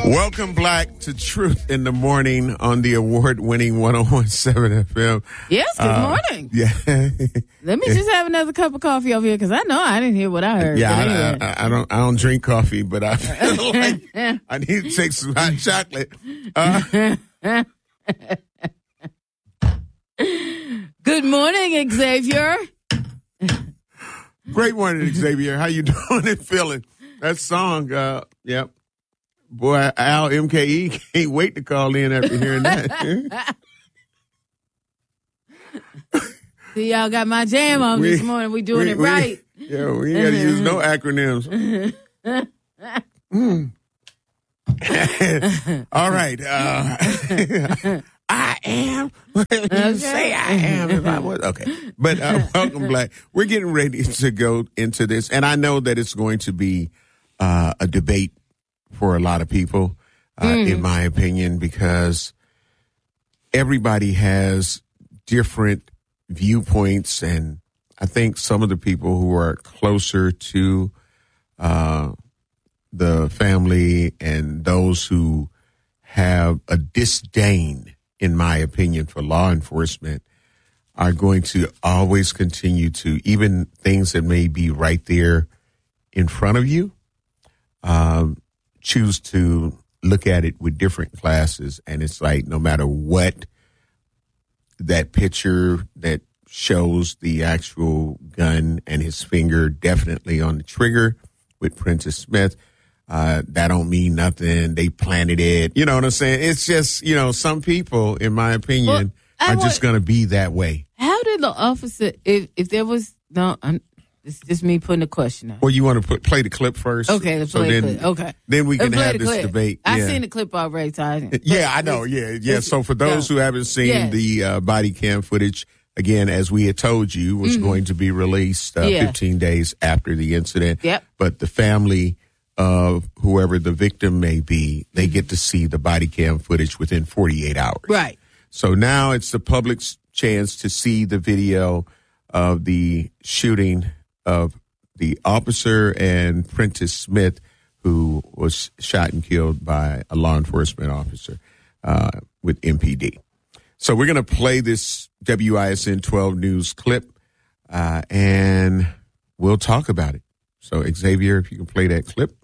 Welcome back to Truth in the Morning on the award-winning 101.7 FM. Yes, good morning. Yeah. Let me just have another cup of coffee over here because I know I didn't hear what I heard. Yeah, I don't drink coffee, but I feel like I need to take some hot chocolate. Good morning, Xavier. Great morning, Xavier. How you doing and feeling? That song, yep. Boy, Al MKE can't wait to call in after hearing that. See, y'all got my jam on this morning. We doing it right. Yeah, we ain't got to use no acronyms. All right. I am. You say I am if I was. Okay. But welcome, Black. We're getting ready to go into this. And I know that it's going to be a debate for a lot of people, in my opinion, because everybody has different viewpoints. And I think some of the people who are closer to the family and those who have a disdain, in my opinion, for law enforcement are going to always continue to, even things that may be right there in front of you, choose to look at it with different glasses. And it's like, no matter what, that picture that shows the actual gun and his finger definitely on the trigger with Prentice Smith, that don't mean nothing. They planted it. You know what I'm saying? It's just, some people, in my opinion, are just going to be that way. How did the officer, if there was, it's just me putting a question out. Well, you want to play the clip first? Okay, let's play the clip. Okay. Then we can have this debate. I've seen the clip already, so I know. Yeah. So for those who haven't seen the body cam footage, again, as we had told you, was going to be released 15 days after the incident. Yep. But the family of whoever the victim may be, they get to see the body cam footage within 48 hours. Right. So now it's the public's chance to see the video of the shooting of the officer and Prentice Smith, who was shot and killed by a law enforcement officer with MPD. So we're going to play this WISN 12 News clip, and we'll talk about it. So, Xavier, if you can play that clip.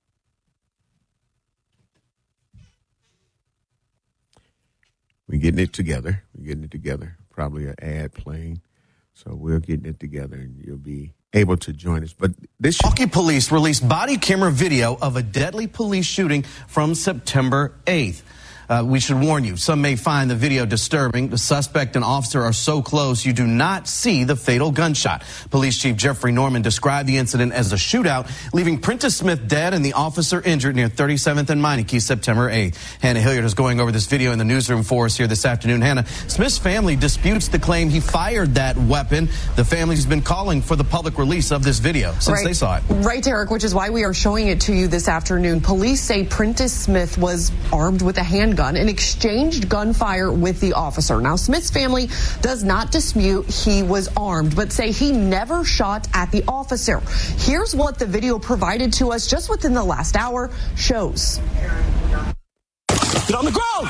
We're getting it together. Probably an ad playing. So we're getting it together, and you'll be able to join us. But this Milwaukee police released body camera video of a deadly police shooting from September 8th. We should warn you, some may find the video disturbing. The suspect and officer are so close you do not see the fatal gunshot. Police Chief Jeffrey Norman described the incident as a shootout, leaving Prentice Smith dead and the officer injured near 37th and Meineke September 8th. Hannah Hilliard is going over this video in the newsroom for us here this afternoon. Hannah, Smith's family disputes the claim he fired that weapon. The family's been calling for the public release of this video since they saw it. Right, Derek, which is why we are showing it to you this afternoon. Police say Prentice Smith was armed with a handgun and exchanged gunfire with the officer. Now, Smith's family does not dispute he was armed, but say he never shot at the officer. Here's what the video provided to us just within the last hour shows. Get on the ground!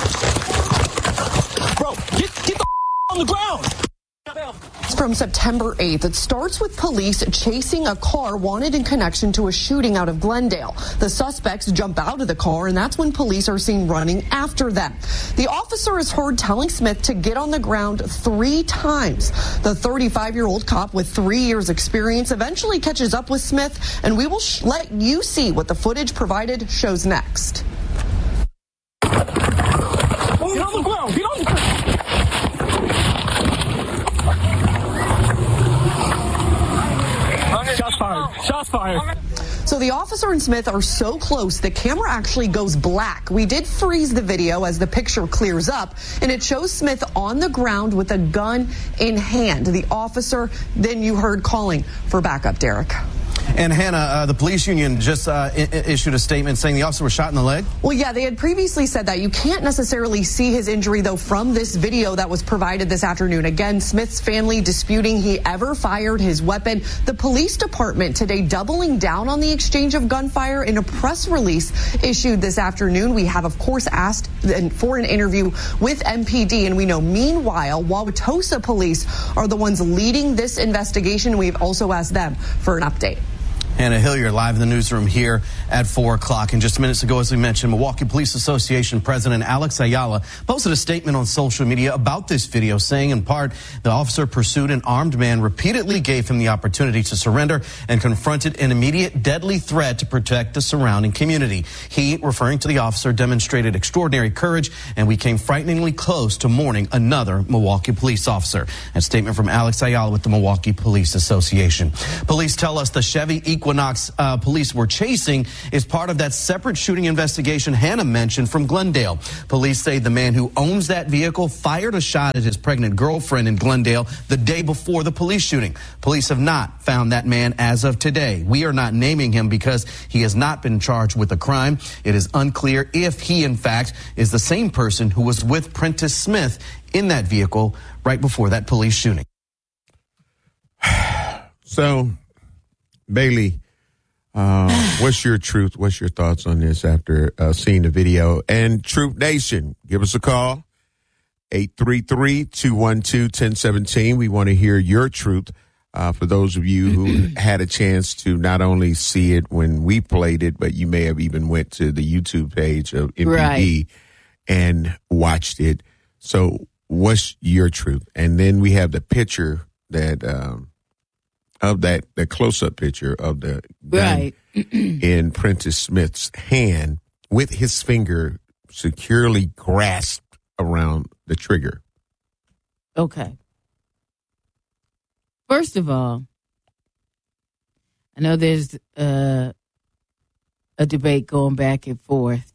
Bro, get the on the ground! It's from September 8th. It starts with police chasing a car wanted in connection to a shooting out of Glendale. The suspects jump out of the car, and that's when police are seen running after them. The officer is heard telling Smith to get on the ground 3 times. The 35-year-old cop with 3 years experience eventually catches up with Smith, and we will let you see what the footage provided shows next. Get on the ground! Get on the ground! Shots fired. Shots fired. So the officer and Smith are so close, the camera actually goes black. We did freeze the video as the picture clears up, and it shows Smith on the ground with a gun in hand. The officer, then you heard calling for backup, Derek. And Hannah, the police union just issued a statement saying the officer was shot in the leg. Well, yeah, they had previously said that. You can't necessarily see his injury, though, from this video that was provided this afternoon. Again, Smith's family disputing he ever fired his weapon. The police department today doubling down on the exchange of gunfire in a press release issued this afternoon. We have, of course, asked for an interview with MPD, and we know meanwhile, Wauwatosa police are the ones leading this investigation. We've also asked them for an update. Hannah Hilliard live in the newsroom here at 4 o'clock. And just minutes ago, as we mentioned, Milwaukee Police Association President Alex Ayala posted a statement on social media about this video, saying in part, the officer pursued an armed man, repeatedly gave him the opportunity to surrender, and confronted an immediate deadly threat to protect the surrounding community. He, referring to the officer, demonstrated extraordinary courage, and we came frighteningly close to mourning another Milwaukee police officer. A statement from Alex Ayala with the Milwaukee Police Association. Police tell us the Chevy Equinox police were chasing is part of that separate shooting investigation Hannah mentioned from Glendale. Police say the man who owns that vehicle fired a shot at his pregnant girlfriend in Glendale the day before the police shooting. Police have not found that man as of today. We are not naming him because he has not been charged with a crime. It is unclear if he, in fact, is the same person who was with Prentice Smith in that vehicle right before that police shooting. So, Bailey, what's your truth? What's your thoughts on this after seeing the video? And Truth Nation, give us a call, 833-212-1017. We want to hear your truth. For those of you who had a chance to not only see it when we played it, but you may have even went to the YouTube page of MPD and watched it. So what's your truth? And then we have the picture that the close-up picture of the gun in Prentice Smith's hand with his finger securely grasped around the trigger. Okay. First of all, I know there's a debate going back and forth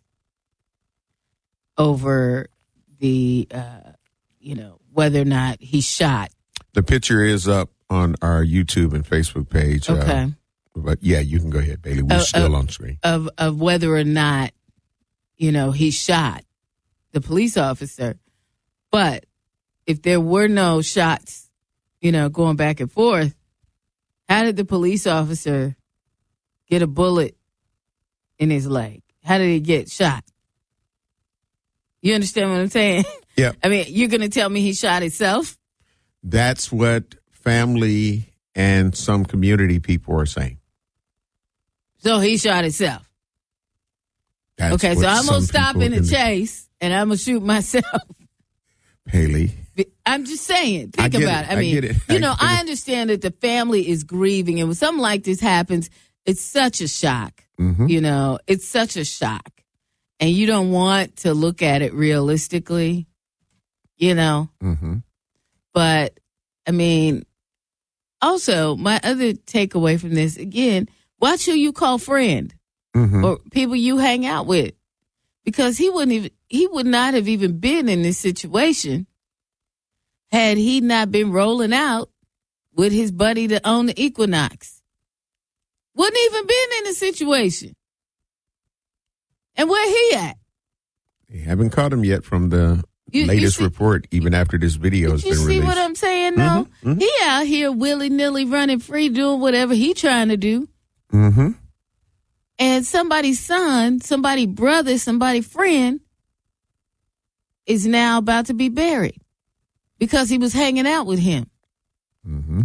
over the, whether or not he shot. The picture is up on our YouTube and Facebook page. Okay. But yeah, you can go ahead, Bailey. We're still on screen. Of whether or not, he shot the police officer. But if there were no shots, going back and forth, how did the police officer get a bullet in his leg? How did he get shot? You understand what I'm saying? Yeah. I mean, you're going to tell me he shot himself? That's what family and some community people are saying. So he shot himself. That's okay, so I'm going to stop in the chase and I'm going to shoot myself. Haley. I'm just saying, think about it. I mean, I understand that the family is grieving, and when something like this happens, it's such a shock. Mm-hmm. It's such a shock. And you don't want to look at it realistically, Mm-hmm. But, I mean, also, my other takeaway from this, again, watch who you call friend or people you hang out with. Because he would not have even been in this situation had he not been rolling out with his buddy to own the Equinox. Wouldn't even been in the situation. And where he at? They haven't caught him yet from the latest report, even after this video has been released. You see what I'm saying, though? Mm-hmm. He out here willy-nilly running free, doing whatever he trying to do. Mm-hmm. And somebody's son, somebody's brother, somebody's friend is now about to be buried because he was hanging out with him. Mm-hmm.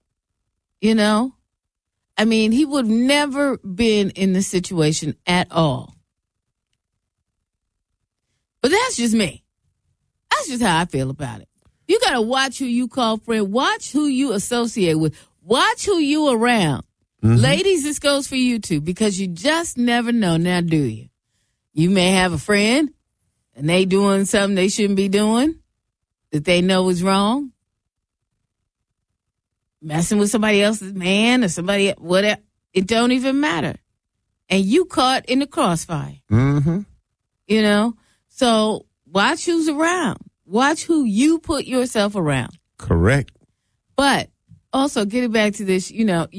I mean, he would have never been in this situation at all. But that's just me. That's just how I feel about it. You got to watch who you call friend. Watch who you associate with. Watch who you around. Mm-hmm. Ladies, this goes for you too, because you just never know, now do you? You may have a friend and they doing something they shouldn't be doing that they know is wrong. Messing with somebody else's man or somebody, whatever. It don't even matter. And you caught in the crossfire. Mm-hmm. So watch who's around. Watch who you put yourself around. Correct. But Also, getting back to this,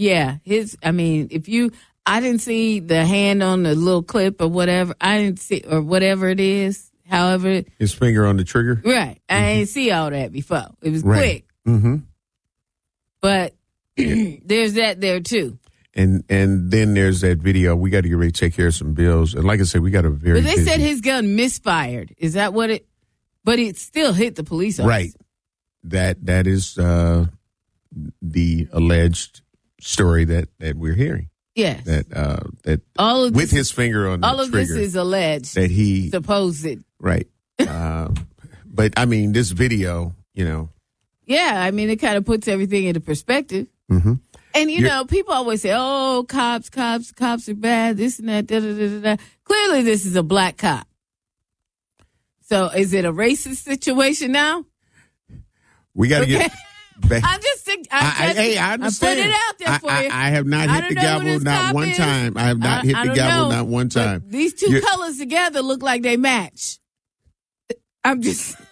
I didn't see the hand on the little clip or whatever. I didn't see, or whatever it is, however. His finger on the trigger? Right. I didn't see all that before. It was quick. Mm-hmm. But there's that there, too. And then there's that video. We got to get ready to take care of some bills. And like I said, we got a very But they said his gun misfired. Is that what it? But it still hit the police officer. Right. That is the alleged story that we're hearing. Yes. That all of with this, his finger on the trigger. All of this is alleged. That he supposed. Right. But I mean, this video, Yeah, I mean, it kind of puts everything into perspective. Mm-hmm. And, people always say, oh, cops are bad, this and that, da-da-da-da-da. Clearly, this is a black cop. So is it a racist situation now? We got to get back. I understand. I put it out there for you. I have not hit the gavel not one time. I have not hit the gavel not one time. These two colors together look like they match. I'm just...